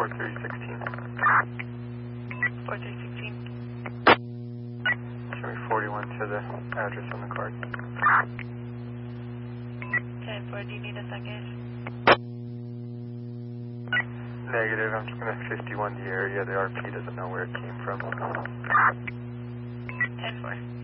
4316. 4316. Show me 41 to the address on the card. 10-4, do you need a second? Negative, I'm just going to 51 the area. The RP doesn't know where it came from. 10-4.